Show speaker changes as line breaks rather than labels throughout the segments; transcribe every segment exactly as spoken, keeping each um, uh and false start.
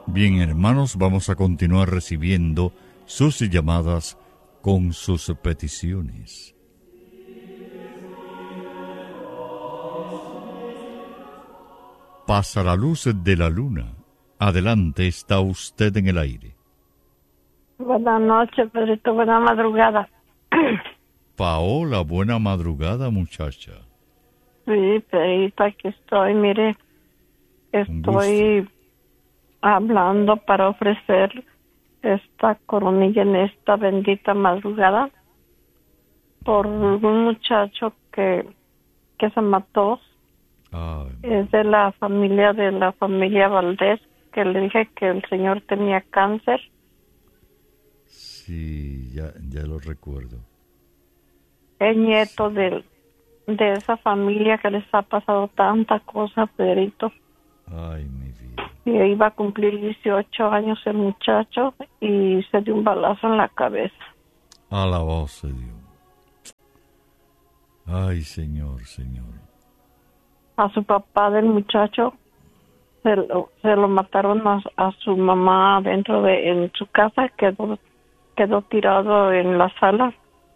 Bien, hermanos, vamos a continuar recibiendo sus llamadas con sus peticiones. Pasa la luz de la luna. Adelante, está usted en el aire.
Buenas noches, Pedrito, buena madrugada.
Paola, buena madrugada, muchacha.
Sí, Pedrito, aquí estoy, mire, estoy hablando para ofrecer esta coronilla en esta bendita madrugada por un muchacho que, que se mató.
Ay,
es de la familia de la familia Valdés, que le dije que el señor tenía cáncer.
sí, ya, ya lo recuerdo.
Es nieto de, de esa familia que les ha pasado tanta cosa, Pedrito.
Ay, mi vida.
Y iba a cumplir dieciocho años el muchacho y se dio un balazo en la cabeza.
Alabado sea Dios. Ay, Señor, Señor.
A su papá del muchacho se lo, se lo mataron a, a su mamá dentro de en su casa, quedó quedó tirado en la sala.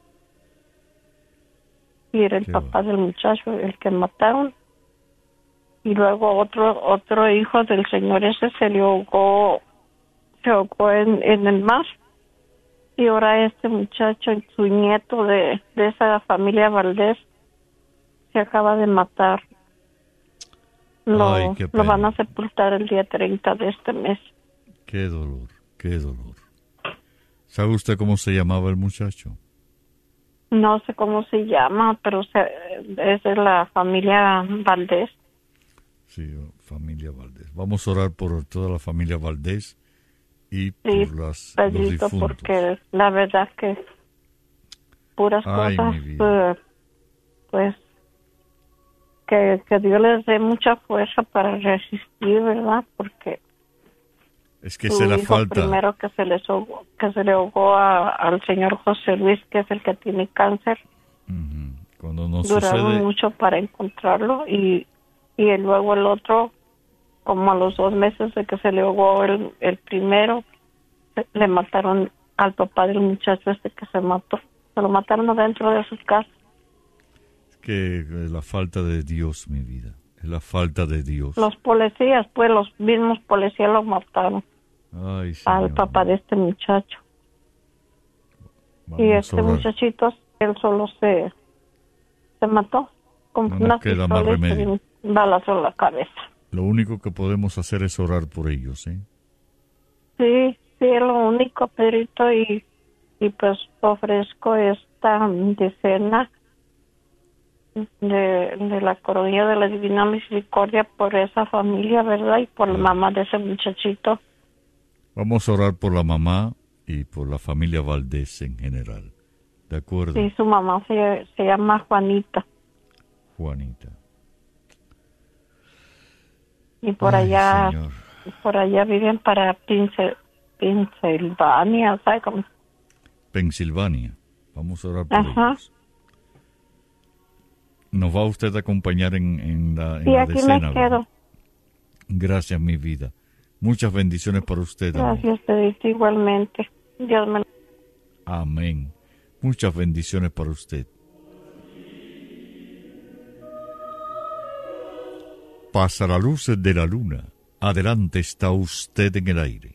Y era el
Qué
papá
va.
del muchacho el que mataron. Y luego otro otro hijo del señor ese se le ahogó, se ahogó en, en el mar. Y ahora este muchacho, su nieto de, de esa familia Valdés, se acaba de matar. Lo,
Ay, qué
lo
pena.
van a sepultar el día treinta de este mes.
Qué dolor, qué dolor. ¿Sabe usted cómo se llamaba el muchacho?
No sé cómo se llama, pero se, es de la familia Valdés.
Sí, familia Valdés. Vamos a orar por toda la familia Valdés y por
Sí,
las, los
Pedrito,
difuntos.
porque la verdad que puras
Ay,
cosas,
mi vida.
eh, pues, que, que Dios les dé mucha fuerza para resistir, ¿verdad? Porque
Es que
su
se la
hijo
falta.
primero que se les ahogó, que se le ahogó a- al señor José Luis, que es el que tiene cáncer.
Ujú. Cuando nos
Duraron
sucede,
mucho para encontrarlo y, y luego el otro, como a los dos meses de que se le ahogó el, el primero, se- le mataron al papá del muchacho este que se mató. Se lo mataron adentro de su casa.
es que es la falta de Dios, mi vida. Es la falta de Dios.
Los policías, pues los mismos policías lo mataron
Ay, Señor.
al papá de este muchacho.
Vamos
Y
a
este
orar.
muchachito, él solo se, se mató con
No
una
nos queda más
pistola y se
remedio.
dio un balazo en la cabeza.
Lo único que podemos hacer es orar por ellos, ¿eh?
Sí, sí, es lo único, Pedrito, y, y pues ofrezco esta decena de, de la coronilla de la Divina Misericordia por esa familia, ¿verdad? Y por la mamá de ese muchachito.
Vamos a orar por la mamá y por la familia Valdés en general. ¿De acuerdo,
Sí, su mamá se, se llama Juanita.
Juanita?
Y por
Ay,
allá,
Señor.
por allá viven para Pince- Pensilvania, ¿sabes cómo?
Pensilvania. Vamos a orar por
Ajá.
ellos. ¿Nos va usted a acompañar en, en la, en
Sí,
la
aquí
decena?
me
¿verdad?
quedo.
Gracias, mi vida. Muchas bendiciones para usted. amén.
Gracias, Pedrito, igualmente. Dios me
Amén. Muchas bendiciones para usted. Pasa la luz de la luna. Adelante, está usted en el aire.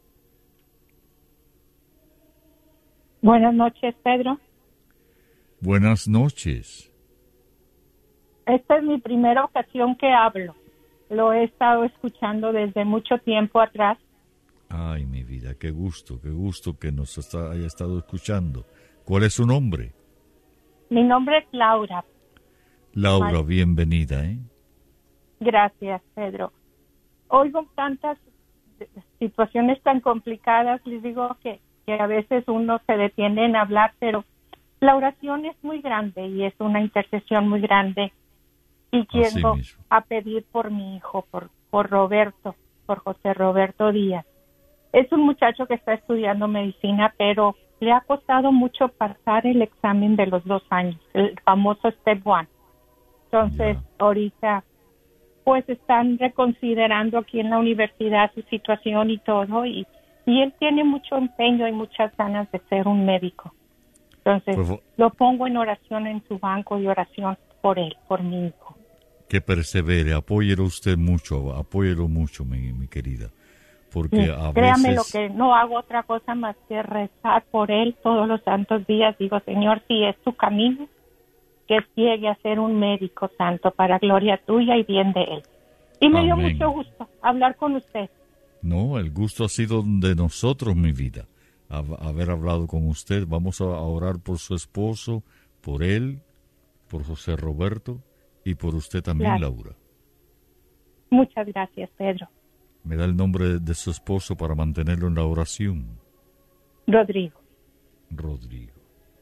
Buenas noches, Pedro.
Buenas noches.
Esta es mi primera ocasión que hablo. Lo he estado escuchando desde mucho tiempo atrás.
Ay, mi vida, qué gusto, qué gusto que nos está- haya estado escuchando. ¿Cuál es su nombre?
Mi nombre es Laura.
Laura,
Ay.
bienvenida, ¿eh?
Gracias, Pedro. Oigo tantas situaciones tan complicadas, les digo que, que a veces uno se detiene en hablar, pero la oración es muy grande y es una intercesión muy grande. Y
Así
quiero
mismo.
a pedir por mi hijo, por, por Roberto, por José Roberto Díaz. Es un muchacho que está estudiando medicina, pero le ha costado mucho pasar el examen de los dos años, el famoso Step One. Entonces,
Ya.
ahorita pues están reconsiderando aquí en la universidad su situación y todo, y, y él tiene mucho empeño y muchas ganas de ser un médico. Entonces, pues, lo pongo en oración en su banco y oración por él, por mi hijo.
Que persevere, apóyelo usted mucho, apóyelo mucho, mi, mi querida. Porque
sí,
a
créame,
veces...
lo que no hago otra cosa más que rezar por él todos los santos días. Digo, Señor, si es tu camino, que llegue a ser un médico santo para gloria tuya y bien de él. Y me Amén. Dio mucho gusto hablar con usted.
No, el gusto ha sido de nosotros, mi vida, haber hablado con usted. Vamos a orar por su esposo, por él, por José Roberto y por usted también, claro. Laura.
Muchas gracias, Pedro.
Me da el nombre de su esposo para mantenerlo en la oración.
Rodrigo.
Rodrigo.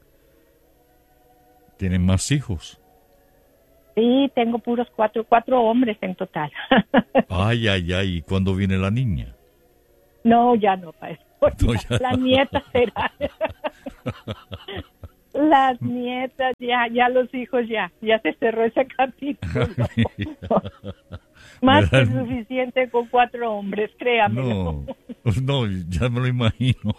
¿Tienen más hijos?
Sí, tengo puros cuatro, cuatro hombres en total.
Ay, ay, ay. ¿Y cuándo viene la niña?
No, ya no, para eso. No, ya la no. nieta será. Las nietas, ya, ya los hijos, ya, ya se cerró ese capítulo. Más que suficiente con cuatro hombres, créame.
No, no, ya me lo imagino.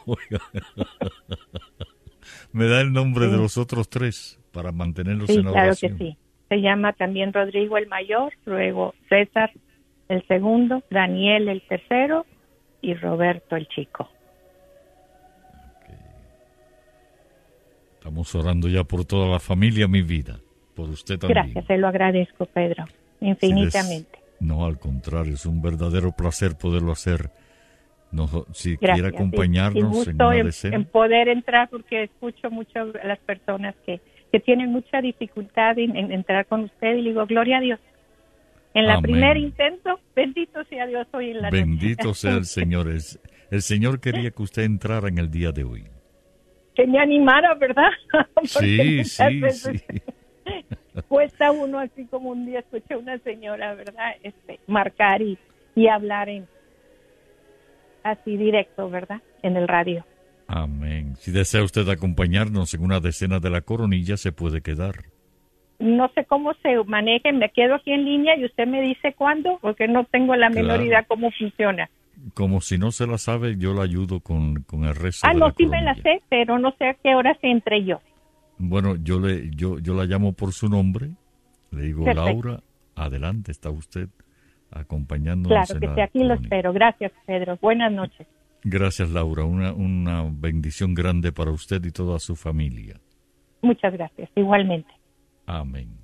Me da el nombre sí. de los otros tres para mantenerlos
sí,
en la
claro
oración.
Que sí. Se llama también Rodrigo el mayor, luego César el segundo, Daniel el tercero y Roberto el chico.
Estamos orando ya por toda la familia, mi vida, por usted también.
Gracias, se lo agradezco, Pedro, infinitamente.
Si les, no, al contrario, es un verdadero placer poderlo hacer. No, si
Gracias,
quiere acompañarnos
sí, sí,
en una
en,
decena.
en poder entrar, porque escucho mucho a las personas que, que tienen mucha dificultad en, en entrar con usted, y digo, gloria a Dios. En la primer intento, bendito sea Dios hoy en la
Bendito
noche.
sea el Señor. El, el Señor quería que usted entrara en el día de hoy.
Que me animara, ¿verdad?
Sí, sí, sí.
Cuesta uno, así como un día escuché a una señora, ¿verdad? Este, marcar y, y hablar en así directo, ¿verdad? En el radio.
Amén. Si desea usted acompañarnos en una decena de la coronilla, se puede quedar.
No sé cómo se maneje, me quedo aquí en línea y usted me dice cuándo, porque no tengo la menor claro. idea cómo funciona.
Como si no se la sabe, yo la ayudo con, con el resto
ah,
de
no,
la
sí
coronilla.
me la sé, pero no sé a qué hora se entre yo.
Bueno, yo le yo yo la llamo por su nombre, le digo, perfecto. Laura, adelante, está usted acompañándonos.
Claro, que sí, aquí lo espero. Gracias, Pedro. Buenas noches.
Gracias, Laura. Una, una bendición grande para usted y toda su familia.
Muchas gracias, igualmente.
Amén.